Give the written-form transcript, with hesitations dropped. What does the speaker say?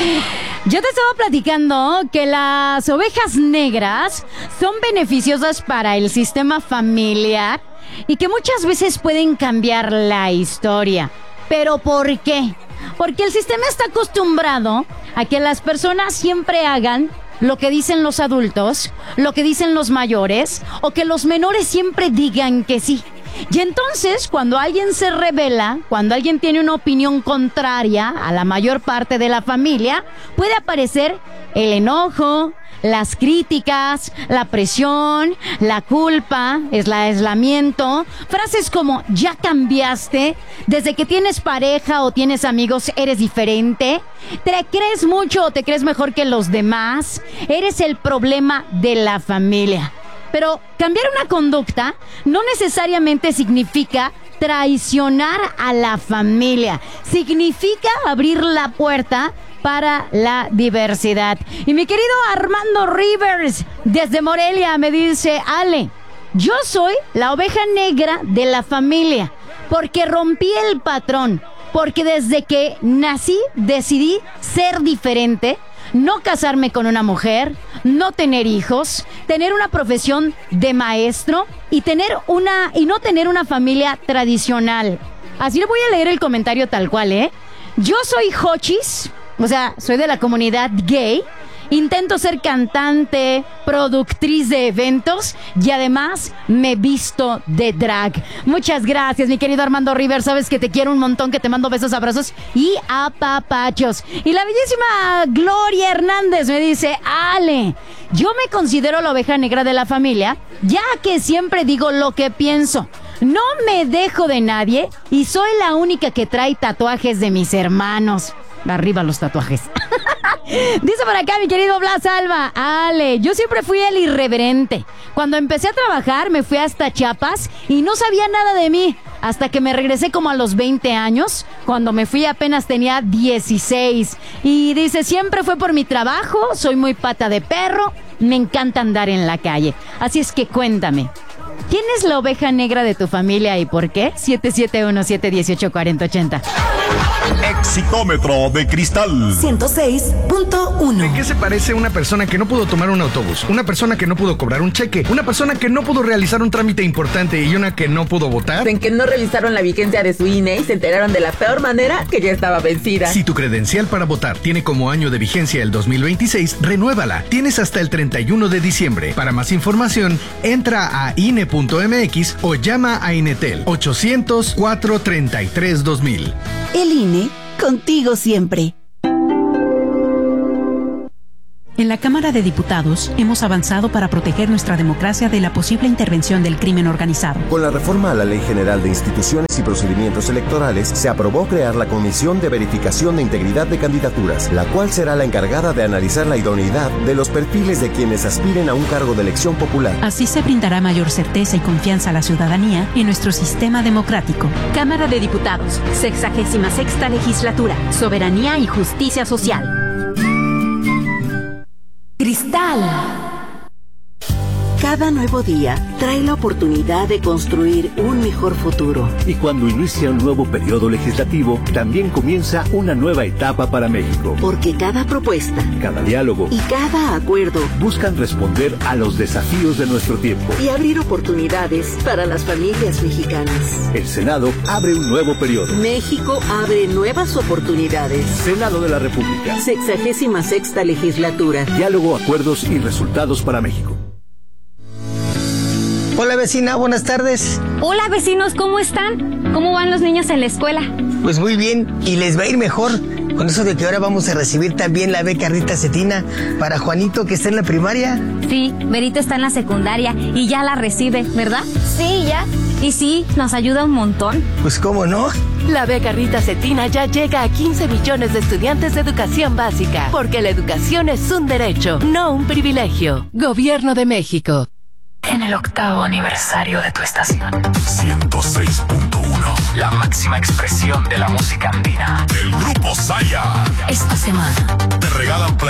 Yo te estaba platicando que las ovejas negras son beneficiosas para el sistema familiar y que muchas veces pueden cambiar la historia. ¿Pero por qué? Porque el sistema está acostumbrado a que las personas siempre hagan lo que dicen los adultos, lo que dicen los mayores, o que los menores siempre digan que sí. Y entonces, cuando alguien se rebela, cuando alguien tiene una opinión contraria a la mayor parte de la familia, puede aparecer el enojo, las críticas, la presión, la culpa, el aislamiento, frases como ya cambiaste, desde que tienes pareja o tienes amigos eres diferente, te crees mucho o te crees mejor que los demás, eres el problema de la familia. Pero cambiar una conducta no necesariamente significa traicionar a la familia. Significa abrir la puerta para la diversidad. Y mi querido Armando Rivers, desde Morelia, me dice: Ale, yo soy la oveja negra de la familia, porque rompí el patrón, porque desde que nací decidí ser diferente, no casarme con una mujer, no tener hijos, tener una profesión de maestro y no tener una familia tradicional. Así le voy a leer el comentario tal cual, ¿eh? Yo soy Hochis, o sea, soy de la comunidad gay. Intento ser cantante, productriz de eventos y además me visto de drag. Muchas gracias, mi querido Armando Rivers. Sabes que te quiero un montón, que te mando besos, abrazos y apapachos. Y la bellísima Gloria Hernández me dice: Ale, yo me considero la oveja negra de la familia, ya que siempre digo lo que pienso. No me dejo de nadie y soy la única que trae tatuajes de mis hermanos. Arriba los tatuajes. Dice por acá mi querido Blas Alba: Ale, yo siempre fui el irreverente. Cuando empecé a trabajar me fui hasta Chiapas y no sabía nada de mí, hasta que me regresé como a los 20 años. Cuando me fui apenas tenía 16. Y dice: siempre fue por mi trabajo, soy muy pata de perro, me encanta andar en la calle. Así es que cuéntame, ¿quién es la oveja negra de tu familia y por qué? 771-718-4080. Exitómetro de Cristal 106.1. ¿En qué se parece una persona que no pudo tomar un autobús? Una persona que no pudo cobrar un cheque, una persona que no pudo realizar un trámite importante y una que no pudo votar. En que no revisaron la vigencia de su INE y se enteraron de la peor manera, que ya estaba vencida. Si tu credencial para votar tiene como año de vigencia el 2026, renuévala. Tienes hasta el 31 de diciembre. Para más información, entra a INE.mx o llama a Inetel 800-433-2000. El INE, contigo siempre. En la Cámara de Diputados hemos avanzado para proteger nuestra democracia de la posible intervención del crimen organizado. Con la reforma a la Ley General de Instituciones y Procedimientos Electorales, se aprobó crear la Comisión de Verificación de Integridad de Candidaturas, la cual será la encargada de analizar la idoneidad de los perfiles de quienes aspiren a un cargo de elección popular. Así se brindará mayor certeza y confianza a la ciudadanía en nuestro sistema democrático. Cámara de Diputados, 66ª Legislatura, Soberanía y Justicia Social. Cristal. Cada nuevo día trae la oportunidad de construir un mejor futuro. Y cuando inicia un nuevo periodo legislativo, también comienza una nueva etapa para México. Porque cada propuesta, cada diálogo y cada acuerdo buscan responder a los desafíos de nuestro tiempo y abrir oportunidades para las familias mexicanas. El Senado abre un nuevo periodo. México abre nuevas oportunidades. Senado de la República. 66ª Legislatura. Diálogo, acuerdos y resultados para México. Hola vecina, buenas tardes. Hola vecinos, ¿cómo están? ¿Cómo van los niños en la escuela? Pues muy bien, y les va a ir mejor con eso de que ahora vamos a recibir también la beca Rita Cetina para Juanito, que está en la primaria. Sí, Berito está en la secundaria y ya la recibe, ¿verdad? Sí, ya. Y sí, nos ayuda un montón. Pues cómo no. La beca Rita Cetina ya llega a 15 millones de estudiantes de educación básica, porque la educación es un derecho, no un privilegio. Gobierno de México. En el 8º aniversario de tu estación. 106.1. La máxima expresión de la música andina. El Grupo Saya. Esta semana te regalan play